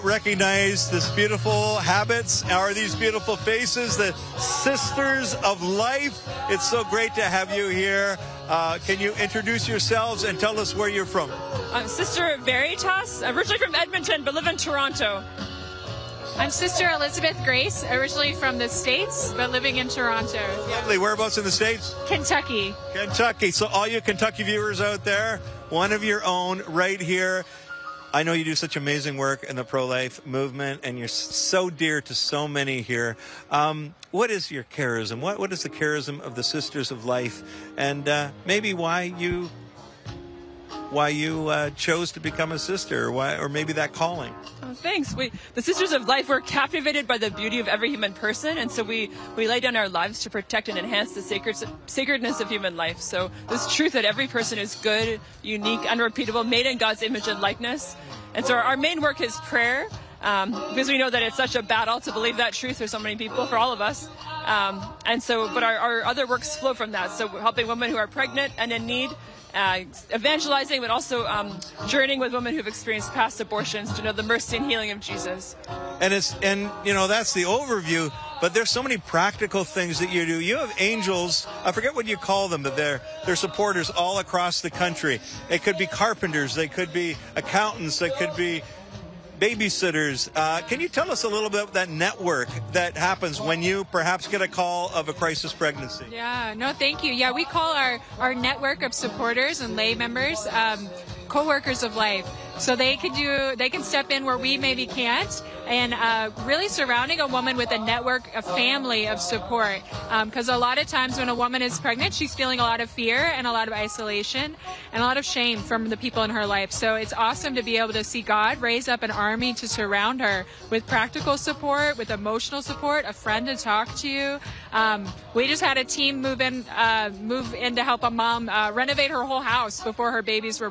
Recognize this beautiful habits, or these beautiful faces, the Sisters of Life. It's so great to have you here. Can you introduce yourselves and tell us where you're from? I'm Sister Veritas, originally from Edmonton, but live in Toronto. I'm Sister Elizabeth Grace, originally from the States, but living in Toronto. Lovely. Whereabouts in the States? Kentucky. Kentucky. So all you Kentucky viewers out there, one of your own right here. I know you do such amazing work in the pro-life movement, and you're so dear to so many here. What is your charism? What is the charism of the Sisters of Life, and maybe why you chose to become a sister, or maybe that calling? Oh, thanks. The Sisters of Life, we're captivated by the beauty of every human person, and so we lay down our lives to protect and enhance the sacredness of human life. So this truth that every person is good, unique, unrepeatable, made in God's image and likeness. And so our main work is prayer, because we know that it's such a battle to believe that truth for so many people, for all of us. But our other works flow from that. So helping women who are pregnant and in need, evangelizing, but also journeying with women who've experienced past abortions to know the mercy and healing of Jesus. And that's the overview, but there's so many practical things that you do. You have angels, I forget what you call them, but they're supporters all across the country. They could be carpenters, they could be accountants, they could be babysitters. Can you tell us a little bit about that network that happens when you perhaps get a call of a crisis pregnancy? Yeah, no, thank you. Yeah, we call our network of supporters and lay members co-workers of life. So they can step in where we maybe can't, and really surrounding a woman with a network, a family of support. Because a lot of times when a woman is pregnant, she's feeling a lot of fear and a lot of isolation and a lot of shame from the people in her life. So it's awesome to be able to see God raise up an army to surround her with practical support, with emotional support, a friend to talk to. We just had a team move in to help a mom renovate her whole house before her babies were